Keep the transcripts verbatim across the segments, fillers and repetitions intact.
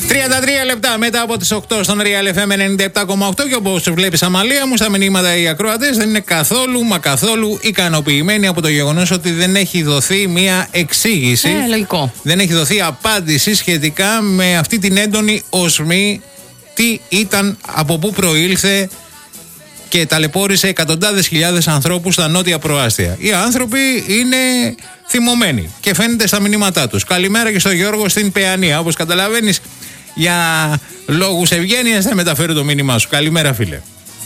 τριάντα τρία λεπτά μετά από τις οκτώ στον Real εφ εμ ενενήντα επτά κόμμα οκτώ και όπως βλέπεις Αμαλία μου στα μηνύματα οι ακροατές δεν είναι καθόλου μα καθόλου ικανοποιημένοι από το γεγονός ότι δεν έχει δοθεί μια εξήγηση. Ε, λογικό. Δεν έχει δοθεί απάντηση σχετικά με αυτή την έντονη οσμή, τι ήταν, από πού προήλθε και ταλαιπώρησε εκατοντάδες χιλιάδες ανθρώπους στα νότια προάστια. Οι άνθρωποι είναι θυμωμένοι και φαίνεται στα μηνύματά τους. Καλημέρα και στο Γιώργο στην Παιανία. Όπως καταλαβαίνεις, για λόγους ευγένειας θα μεταφέρω το μήνυμά σου. Καλημέρα, φίλε.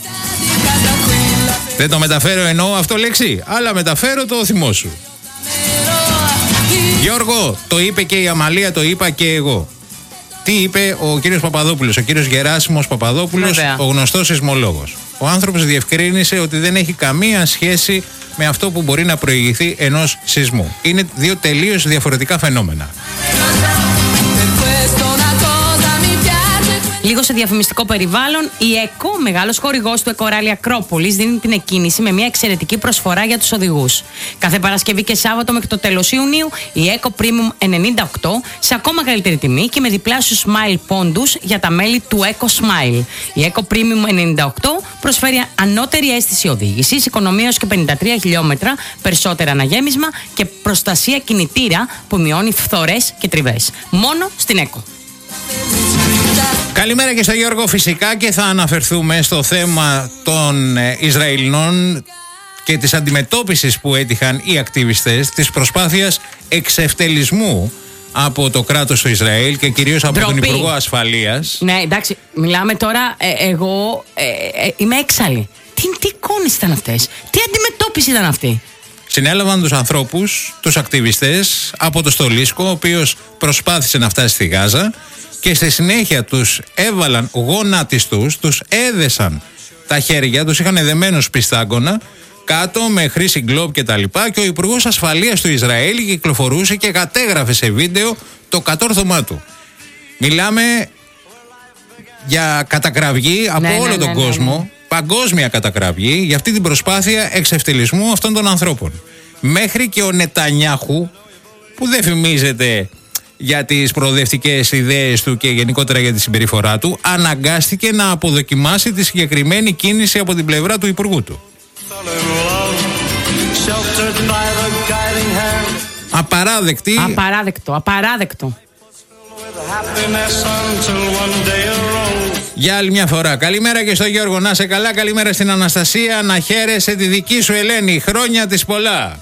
Δεν το μεταφέρω εννοώ αυτό λέξη, αλλά μεταφέρω το θυμό σου. Γιώργο, το είπε και η Αμαλία, το είπα και εγώ. Τι είπε ο κύριος Παπαδόπουλος, ο κύριος Γεράσιμος Παπαδόπουλος, Βέβαια. ο γνωστός σεισμολόγος. Ο άνθρωπος διευκρίνησε ότι δεν έχει καμία σχέση με αυτό που μπορεί να προηγηθεί ενός σεισμού. Είναι δύο τελείως διαφορετικά φαινόμενα. Λίγο σε διαφημιστικό περιβάλλον, η ΕΚΟ, μεγάλος χορηγός του Εκοράλι Ακρόπολης, δίνει την εκκίνηση με μια εξαιρετική προσφορά για τους οδηγούς. Κάθε Παρασκευή και Σάββατο μέχρι το τέλος Ιουνίου, η ΕΚΟ Premium ενενήντα οκτώ σε ακόμα καλύτερη τιμή και με διπλάσιους Smile πόντους για τα μέλη του Eco Smile. Η ΕΚΟ Premium ενενήντα οκτώ προσφέρει ανώτερη αίσθηση οδήγησης, οικονομία έως και πενήντα τρία χιλιόμετρα, περισσότερα αναγέμισμα και προστασία κινητήρα που μειώνει φθορές και τριβές. Μόνο στην ΕΚΟ. Καλημέρα και στο Γιώργο φυσικά και θα αναφερθούμε στο θέμα των Ισραηλινών και της αντιμετώπισης που έτυχαν οι ακτιβιστές της προσπάθειας εξευτελισμού από το κράτος του Ισραήλ και κυρίως από Ντροπή. τον Υπουργό Ασφαλείας. Ναι, εντάξει, μιλάμε τώρα, ε, εγώ ε, ε, είμαι έξαλλη. Τι, τι εικόνες ήταν αυτές, τι αντιμετώπιση ήταν αυτή. Συνέλαβαν τους ανθρώπους, τους ακτιβιστές από το Στολίσκο, ο οποίος προσπάθησε να φτάσει στη Γάζα και στη συνέχεια τους έβαλαν γονατιστούς, τους έδεσαν τα χέρια, τους είχαν δεμένους πιστάγκωνα κάτω με χρήση γκλόπ και τα λοιπά και ο Υπουργός Ασφαλείας του Ισραήλ κυκλοφορούσε και κατέγραφε σε βίντεο το κατόρθωμά του. Μιλάμε για κατακραυγή από ναι, όλο ναι, τον ναι, ναι, κόσμο, ναι. παγκόσμια κατακραυγή για αυτή την προσπάθεια εξευτελισμού αυτών των ανθρώπων. Μέχρι και ο Νετανιάχου, που δεν φημίζεται για τις προοδευτικές ιδέες του και γενικότερα για τη συμπεριφορά του, αναγκάστηκε να αποδοκιμάσει τη συγκεκριμένη κίνηση από την πλευρά του Υπουργού του. Απαράδεκτη. Απαράδεκτο, απαράδεκτο. Για άλλη μια φορά. Καλημέρα και στο Γιώργο, να σε καλά. Καλημέρα στην Αναστασία, να χαίρεσαι τη δική σου Ελένη. Χρόνια της πολλά.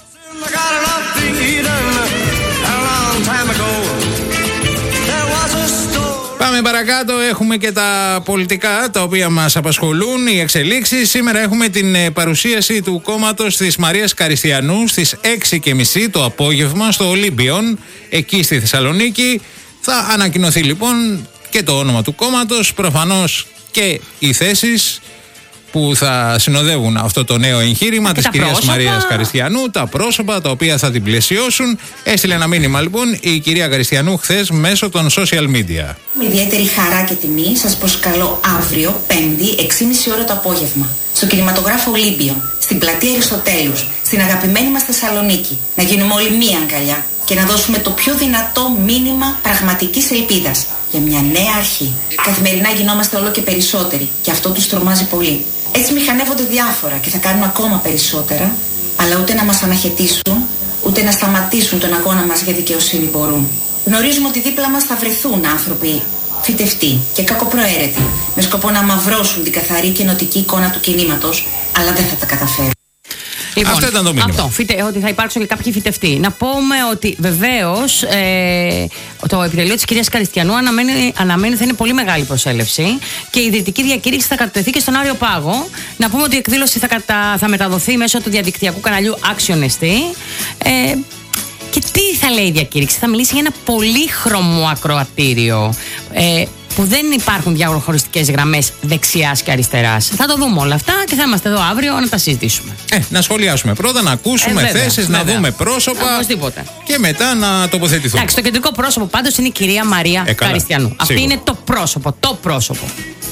Πάμε παρακάτω, έχουμε και τα πολιτικά τα οποία μας απασχολούν, οι εξελίξεις. Σήμερα έχουμε την παρουσίαση του κόμματος της Μαρίας Καριστιανού στις έξι και μισή το απόγευμα στο Ολύμπιον, εκεί στη Θεσσαλονίκη. Θα ανακοινωθεί λοιπόν και το όνομα του κόμματος, προφανώς και οι θέσεις που θα συνοδεύουν αυτό το νέο εγχείρημα της κυρίας πρόσωπα. Μαρίας Καριστιανού, τα πρόσωπα τα οποία θα την πλαισιώσουν. Έστειλε ένα μήνυμα λοιπόν η κυρία Καριστιανού χθες μέσω των social media. Με ιδιαίτερη χαρά και τιμή σας προσκαλώ αύριο, Πέμπτη, έξι και μισή ώρα το απόγευμα, στο κινηματογράφο Ολύμπιο, στην πλατεία Αριστοτέλους, στην αγαπημένη μας Θεσσαλονίκη. Να γίνουμε όλοι μία αγκαλιά και να δώσουμε το πιο δυνατό μήνυμα πραγματικής ελπίδας για μια νέα αρχή. Καθημερινά γινόμαστε όλο και περισσότεροι και αυτό τους τρομάζει πολύ. Έτσι μηχανεύονται διάφορα και θα κάνουν ακόμα περισσότερα, αλλά ούτε να μας αναχαιτήσουν, ούτε να σταματήσουν τον αγώνα μας για δικαιοσύνη μπορούν. Γνωρίζουμε ότι δίπλα μας θα βρεθούν άνθρωποι φυτευτοί και κακοπροαίρετοι, με σκοπό να αμαυρώσουν την καθαρή και ενωτική εικόνα του κινήματος, αλλά δεν θα τα καταφέρουν. Λοιπόν, αυτό ήταν το μήνυμα. Αυτό, φυτε, ότι θα υπάρξουν και κάποιοι φυτευτοί. Να πούμε ότι βεβαίως ε, το επιτελείο της κυρίας Καριστιανού αναμένει, αναμένει θα είναι πολύ μεγάλη προσέλευση και η ιδρυτική διακήρυξη θα κατατεθεί και στον Άριο Πάγο. Να πούμε ότι η εκδήλωση θα, κατα, θα μεταδοθεί μέσω του διαδικτυακού καναλιού Action ες τι. Ε, και τι θα λέει η διακήρυξη, θα μιλήσει για ένα πολύχρωμο ακροατήριο. Ε, που δεν υπάρχουν διαχωριστικές γραμμές δεξιάς και αριστεράς. Θα το δούμε όλα αυτά και θα είμαστε εδώ αύριο να τα συζητήσουμε. Ε, να σχολιάσουμε πρώτα, να ακούσουμε ε, θέσεις, να δούμε πρόσωπα Οπωσδήποτε. Και μετά να τοποθετηθούμε. Εντάξει, το κεντρικό πρόσωπο πάντως είναι η κυρία Μαρία ε, Καριστιανού. Αυτή είναι το πρόσωπο, το πρόσωπο.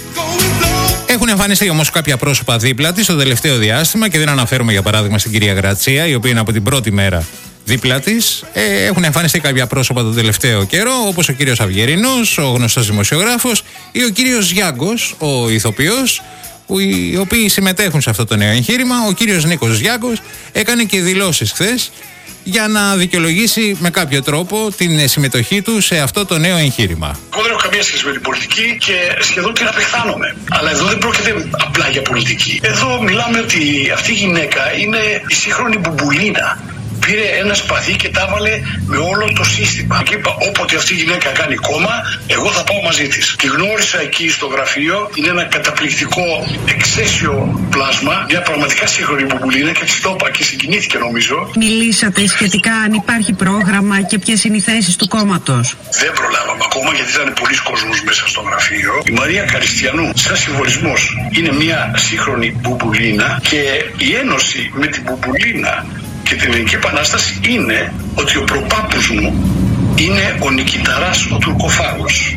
Έχουν εμφανιστεί όμως κάποια πρόσωπα δίπλα της στο τελευταίο διάστημα και δεν αναφέρουμε για παράδειγμα στην κυρία Γρατσία, η οποία είναι από την πρώτη μέρα δίπλα της. Ε, έχουν εμφανιστεί κάποια πρόσωπα τον τελευταίο καιρό, όπως ο κύριος Αυγερινός, ο γνωστός δημοσιογράφος, ή ο κύριος Γιάγκος, ο ηθοποιός, που οι οποίοι συμμετέχουν σε αυτό το νέο εγχείρημα. Ο κύριος Νίκος Γιάγκος έκανε και δηλώσεις χθες για να δικαιολογήσει με κάποιο τρόπο την συμμετοχή του σε αυτό το νέο εγχείρημα. Εγώ δεν έχω καμία σχέση με την πολιτική και σχεδόν την απεχθάνομαι. Αλλά εδώ δεν πρόκειται απλά για πολιτική. Εδώ μιλάμε ότι αυτή η γυναίκα είναι η σύγχρονη μπουμπουλίνα. Πήρε ένα σπαθί και τα έβαλε με όλο το σύστημα. Και είπα, όποτε αυτή η γυναίκα κάνει κόμμα, εγώ θα πάω μαζί της. Τη γνώρισα εκεί στο γραφείο. Είναι ένα καταπληκτικό εξαίσιο πλάσμα. Μια πραγματικά σύγχρονη μπουμπουλίνα και της το είπα και συγκινήθηκε νομίζω. Μιλήσατε σχετικά αν υπάρχει πρόγραμμα και ποιες είναι οι θέσεις του κόμματος? Δεν προλάβαμε ακόμα γιατί ήταν πολλοί κόσμος μέσα στο γραφείο. Η Μαρία Καριστιανού, σαν συμβολισμός, είναι μια σύγχρονη μπουμπουλίνα και η ένωση με την μπουμπουλίνα και την Ελληνική Επανάσταση είναι ότι ο προπάπους μου είναι ο Νικηταράς ο Τουρκοφάγος.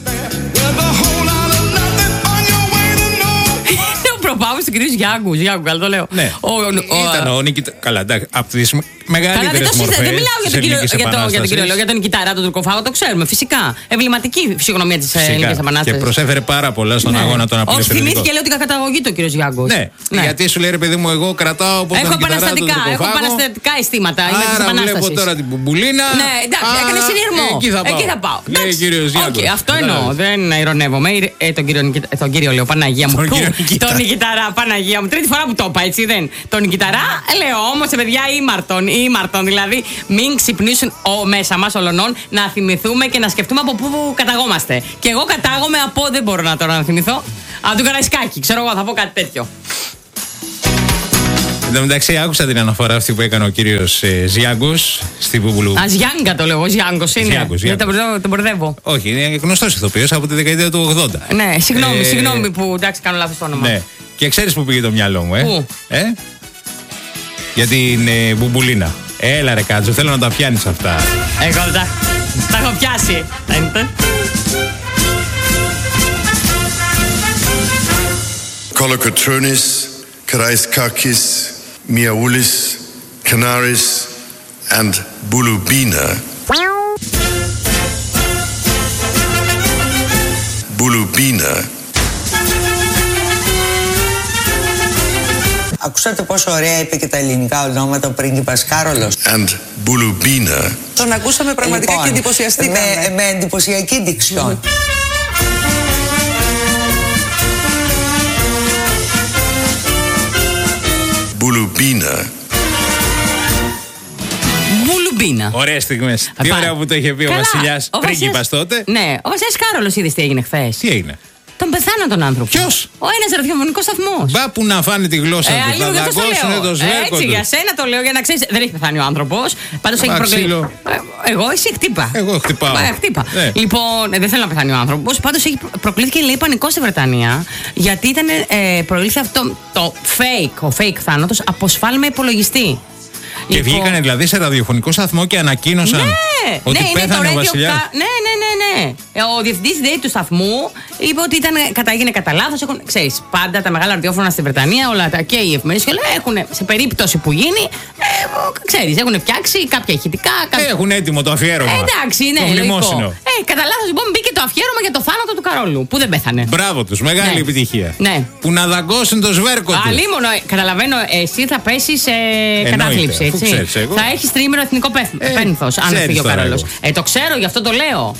Προπάπους του κυρίου Γιάγκου. Γιάγκου, καλά το λέω. Ναι. Ο, ο, ήταν ο, ο Νικηταράς. Καλά, εντάξει. Από τις μεγαλύτερες μορφές. Δεν μιλάω για τον κύριο, για το, για τον κύριο λόγο, για τον Νικηταρά, τον Τουρκοφάγο, το ξέρουμε φυσικά. Εμβληματική φυσιογνωμία της Ελληνικής Επανάστασης. Και προσέφερε πάρα πολλά στον ναι. αγώνα των απελευθερωτικών. Όχι, θυμήθηκε λέει ότι καταγωγή του ο κύριος Γιάγκος. Ναι. ναι, γιατί σου λέει ρε παιδί μου, εγώ κρατάω από τον Νικηταρά τον Τουρκοφάγο. Έχω επαναστατικά αισθήματα. Άρα βλέπω τώρα την μπουμπουλίνα. Ναι, εντάξει, έκανε συνειρμό. Εκεί θα πάω. Αυτό εννοώ. Δεν ηρωνεύομαι. Τον κύριο λέω Παναγία μου. Τον Νικηταρά, Παναγία μου. Τρίτη φορά που το είπα, έτσι δεν. Τον Νικηταρά, λέω όμως, παιδιά, ήμαρτον, ήμαρτον. Δηλαδή, μην ξυπνήσουν ο, μέσα μας ολονών να θυμηθούμε και να σκεφτούμε από πού καταγόμαστε. Και εγώ κατάγομαι από, δεν μπορώ να τώρα να θυμηθώ, από τον Καραϊσκάκη. Ξέρω εγώ, θα πω κάτι τέτοιο. Εν τω μεταξύ, άκουσα την αναφορά αυτή που έκανε ο κύριος ε, Ζιάγκος στην Μπουμπουλού. Α, Ζιάγκα το λέω, Ζιάγκος είναι. Ζιάγκος, δεν τον μπερδεύω. Όχι, είναι γνωστός ηθοποιός από τη δεκαετία του ογδόντα. Ναι, συγγνώμη, ε, συγγνώμη που εντάξει, κάνω λάθος το όνομα. Ναι. Και ξέρεις που πήγε το μυαλό μου, ε? Πού? Ε? Για την ε, Μπουμπουλίνα. Έλα ρε Κάτζο, θέλω να τα πιάνεις αυτά. Εγώ τα, τα έχω πιάσει. Kolokotronis, Karaiskakis, Miaoulis, Canaris and Bulubina. Bulubina. Ακούσατε πόσο ωραία είπε και τα ελληνικά ονόματα ο πρίγκιπας Κάρολος. And Bulubina. Τον ακούσαμε πραγματικά λοιπόν, και εντυπωσιαστήκαμε. Με, με εντυπωσιακή δικτυόν. Bulubina. Μπουλουμπίνα. Ωραίες στιγμές. Τι ωραία που το είχε πει ο Βασιλιάς πρίγκιπας τότε. Ναι, ο Βασιλιάς Κάρολος είδες τι έγινε χθες? Τι έγινε? Τον πεθάναν τον άνθρωπο. Ποιος? Ο ένας ραδιοφωνικός σταθμός. Μπα που να φάνε τη γλώσσα ε, του. Θα δαγκώσουνε το σβέρκο. Έτσι, για σένα το λέω για να ξέρεις. Δεν έχει πεθάνει ο άνθρωπος. Πάντως έχει προκλήσει. Εγώ, εσύ χτύπα. Εγώ χτυπάω. Ε, χτύπα. Ναι. Λοιπόν, δεν θέλω να πεθάνει ο άνθρωπος. Πάντως έχει προκλήθηκε λέει πανικό στη Βρετανία. Γιατί ήταν ε, προήλθε αυτό το fake, ο fake θάνατος από σφάλμα υπολογιστή. Και λοιπόν, βγήκανε δηλαδή σε ραδιοφωνικό σταθμό και ανακοίνωσαν ναι, ότι ναι, πέθανε ο Βασιλιάς. Κα... Ναι, ναι, ναι, ναι. Ο διευθυντής δε, του σταθμού είπε ότι ήταν, καταγίνε κατά λάθος. Έχουν, ξέρεις, πάντα τα μεγάλα ραδιόφωνα στην Βρετανία, όλα τα και οι εφημερίδες και όλα έχουν σε περίπτωση που γίνει, ε, ξέρεις, έχουν φτιάξει κάποια ηχητικά. Κάποια... Έχουν έτοιμο το αφιέρωμα. Ε, εντάξει, ναι, λογικό. Ε, κατά λάθος λοιπόν μπήκε το αφιέρωμα για το θάνατο του Καρόλου, που δεν πέθανε. Μπράβο τους, μεγάλη ναι. επιτυχία. Ναι. Που να δαγκώσουν το σβέρκο του. Αλίμονο, καταλαβαίνω, εσύ θα πέσει σε κατάθλιψη, έτσι. Θα έχει τρίμηνο εθνικό πένθος, αν φύγει ο Καρόλος. Ε, το ξέρω, γι' αυτό το λέω.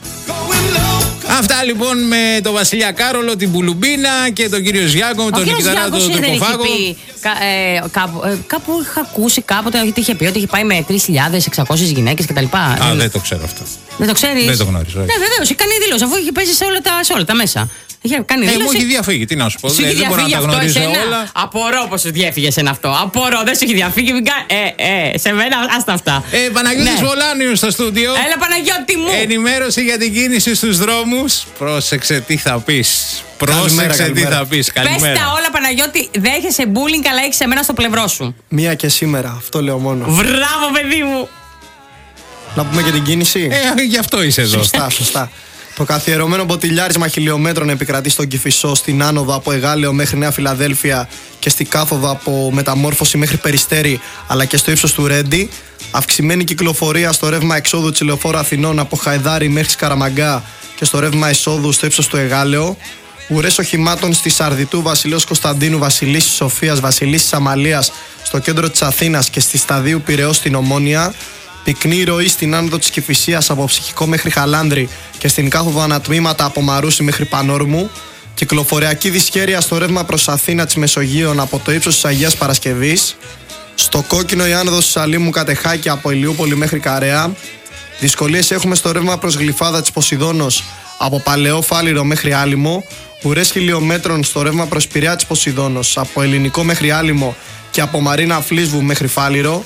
Αυτά λοιπόν με τον Βασιλιά Κάρολο, την Μπουλουμπίνα και τον κύριο Ζιάγκο, τον Νικηταρά, τον Τουρκοφάγο. Ε, κάπου, ε, κάπου είχα ακούσει κάποτε ότι είχε πει ότι είχε πάει με τρεις χιλιάδες εξακόσιες γυναίκες κτλ. Α, δεν, δεν το ξέρω αυτό. Δεν το ξέρεις? Δεν το γνωρίζω. Ναι, βεβαίως, είχε κάνει δήλωση αφού είχε παίζει σε όλα τα, σε όλα τα μέσα. Είχε κάνει δήλωση. Ε, μου έχει διαφύγει, τι να σου πω. Σου δεν μπορώ να τα γνωρίζω όλα. Απορώ πως σου διέφυγε εσένα αυτό. Απορώ, δεν σου έχει διαφύγει. Ε, ε, σε μένα, άστα αυτά. Ε, Παναγιώτης ναι. Βολάνιου στο στούντιο. Έλα, Παναγιώτη μου. Ενημέρωση για την κίνηση στους δρόμους. Πρόσεξε τι θα πεις. Πρόσεξε τι θα πεις. Καλημέρα. Πες τα όλα, Παναγιώτη. Δέχεσαι bullying, αλλά έχεις εμένα στο πλευρό σου. Μία και σήμερα, αυτό λέω μόνο. Μπράβο, παιδί μου. Να πούμε και την κίνηση. Ε, γι' αυτό είσαι εδώ. Σωστά, σωστά. Το καθιερωμένο μποτιλιάρισμα χιλιόμετρων επικρατεί στον Κηφισό, στην άνοδο από Εγάλεο μέχρι Νέα Φιλαδέλφια και στην κάθοδο από Μεταμόρφωση μέχρι Περιστέρι, αλλά και στο ύψος του Ρέντι. Αυξημένη κυκλοφορία στο ρεύμα εξόδου της Λεωφόρου Αθηνών από Χαϊδάρι μέχρι Σκαραμαγκά και στο ρεύμα εισόδου στο ύψος του Εγάλεο. Ουρές οχημάτων στη Σαρδιτού, Βασιλέως Κωνσταντίνου, Βασιλίσσης Σοφίας, Βασιλίσσης Αμαλίας στο κέντρο της Αθήνας και στη Σταδίου Πειραιώς στην Ομόνια. Πυκνή ροή στην άνοδο της Κηφισίας από Ψυχικό μέχρι Χαλάνδρη και στην κάθοδο ανατμήματα από Μαρούσι μέχρι Πανόρμου. Κυκλοφοριακή δυσχέρεια στο ρεύμα προς Αθήνα της Μεσογείων από το ύψος της Αγίας Παρασκευής. Στο κόκκινο η άνοδος της Αλήμου Κατεχάκη από Ηλιούπολη μέχρι Καρέα. Δυσκολίες έχουμε στο ρεύμα προς Γλυφάδα της Ποσειδώνος από Παλαιό Φάληρο μέχρι Άλυμο. Ουρές χιλιόμετρων στο ρεύμα προς Πειραιά της Ποσειδώνος από Ελληνικό μέχρι Άλυμο και από Μαρίνα Φλίσβου μέχρι Φάληρο.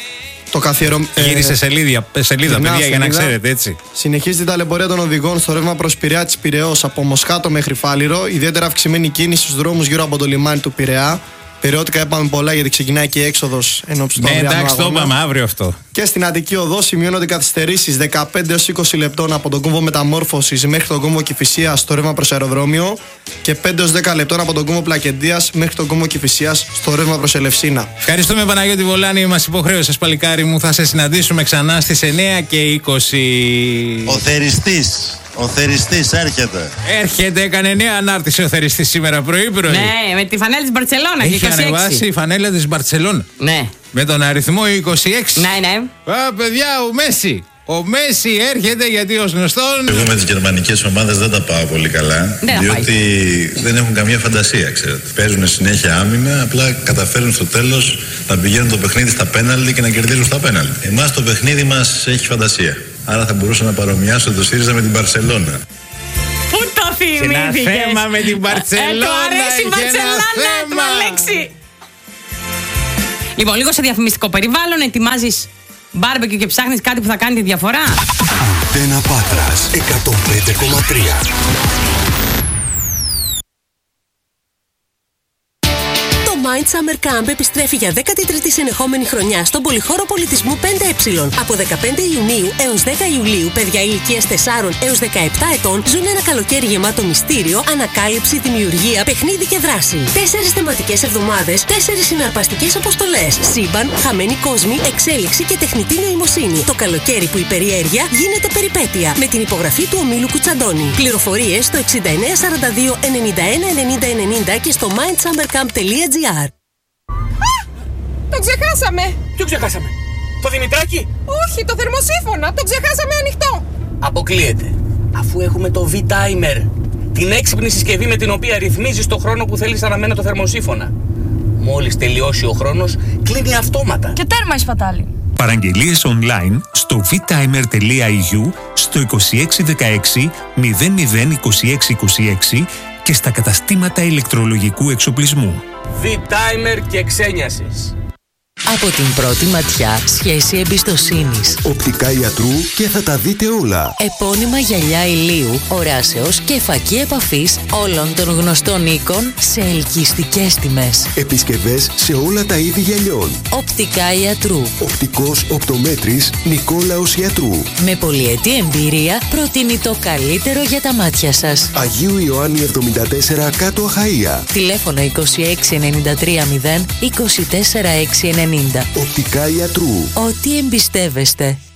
Το καθιερωμένο. Γύρισε σελίδια, σελίδα, παιδιά, για να ξέρετε, έτσι. Συνεχίζει την ταλαιπωρία των οδηγών στο ρεύμα προς Πειραιά της Πειραιώς από Μοσχάτο μέχρι Φάληρο. Ιδιαίτερα αυξημένη κίνηση στους δρόμους γύρω από το λιμάνι του Πειραιά. Περιοδικά είπαμε πολλά γιατί ξεκινάει και η έξοδος ενόψει του αυριανού αγώνα. Ναι, εντάξει, το είπαμε αύριο αυτό. Και στην Αττική Οδό σημειώνονται καθυστερήσεις δεκαπέντε έως είκοσι λεπτών από τον κόμβο Μεταμόρφωσης μέχρι τον κόμβο Κηφισίας στο ρεύμα προς αεροδρόμιο και πέντε έως δέκα λεπτών από τον κόμβο Πλακεντίας μέχρι τον κόμβο Κηφισίας στο ρεύμα προς Ελευσίνα. Ευχαριστούμε, Παναγιώτη Βολάνη, μας υποχρέωσες, παλικάρι μου. Θα σε συναντήσουμε ξανά στις εννιά και είκοσι. Ο θεριστής. Ο θεριστής έρχεται. Έρχεται, έκανε νέα ανάρτηση ο θεριστής σήμερα πρωί-πρωί. Ναι, με τη φανέλα της Μπαρτσελώνα. Έχει ανεβάσει η φανέλα της Μπαρτσελώνα. Ναι. Με τον αριθμό είκοσι έξι. Ναι, ναι. Α, παιδιά, ο Μέση. Ο Μέση έρχεται γιατί ως γνωστόν. Εγώ με τις γερμανικές ομάδες δεν τα πάω πολύ καλά. Δεν διότι δεν έχουν καμία φαντασία, ξέρετε. Παίζουν συνέχεια άμυνα, απλά καταφέρουν στο τέλος να πηγαίνουν το παιχνίδι στα πέναλτι και να κερδίζουν στα πέναλτι. Εμάς το παιχνίδι μας έχει φαντασία. Άρα θα μπορούσα να παρομοιάσω το ΣΥΡΙΖΑ με την Μπαρσελόνα. Πού το θυμήθηκες? Ένα θέμα με την Μπαρσελόνα. Ε, του αρέσει η Μπαρσελόνα, του Αλέξη. Λοιπόν, λίγο σε διαφημιστικό περιβάλλον, ετοιμάζεις μπάρμπεκιου και ψάχνεις κάτι που θα κάνει τη διαφορά. Αντένα Πάτρας εκατόν πέντε κόμμα τρία. Το Mind Summer Camp επιστρέφει για δέκατη τρίτη συνεχόμενη χρονιά στον Πολυχώρο Πολιτισμού πέντε ε. Από δεκαπέντε Ιουνίου έως δέκα Ιουλίου, παιδιά ηλικίας τεσσάρων έως δεκαεπτά ετών ζουν ένα καλοκαίρι γεμάτο μυστήριο, ανακάλυψη, δημιουργία, παιχνίδι και δράση. Τέσσερις θεματικές εβδομάδες, τέσσερις συναρπαστικές αποστολές. Σύμπαν, χαμένοι κόσμοι, εξέλιξη και τεχνητή νοημοσύνη. Το καλοκαίρι που η περιέργεια γίνεται περιπέτεια. Με την υπογραφή του ομίλου Κουτσαντώνη. Πληροφορίες στο εξήντα εννέα σαράντα δύο ενενήντα ένα ενενήντα ενενήντα και στο mind summer camp τελεία τζι άρ. Το ξεχάσαμε! Ποιο ξεχάσαμε? Το Δημητράκι? Όχι, το θερμοσύφωνα! Το ξεχάσαμε ανοιχτό! Αποκλείεται. Αφού έχουμε το V-Timer, την έξυπνη συσκευή με την οποία ρυθμίζεις το χρόνο που θέλεις αναμένο το θερμοσύφωνα. Μόλις τελειώσει ο χρόνος, κλείνει αυτόματα. Και τέρμα η σπατάλη. Παραγγελίες online στο vtimer τελεία ι γιου, στο είκοσι έξι δεκαέξι μηδέν μηδέν είκοσι έξι είκοσι έξι και στα καταστήματα ηλεκτρολογικού εξοπλισμού. V-Timer και ξένιασης. Από την πρώτη ματιά, σχέση εμπιστοσύνης. Οπτικά ιατρού και θα τα δείτε όλα. Επώνυμα γυαλιά ηλίου, οράσεως και φακή επαφής όλων των γνωστών οίκων σε ελκυστικές τιμές. Επισκευές σε όλα τα είδη γυαλιών. Οπτικά ιατρού. Οπτικός οπτομέτρης Νικόλαος Ιατρού. Με πολυετή εμπειρία προτείνει το καλύτερο για τα μάτια σας. Αγίου Ιωάννη εβδομήντα τέσσερα κάτω Αχαΐα. Τηλέφωνο είκοσι έξι ενενήντα τρία μηδέν είκοσι τέσσερα έξι ενενήντα. Οπτικά Ιατρού. Ό,τι εμπιστεύεστε.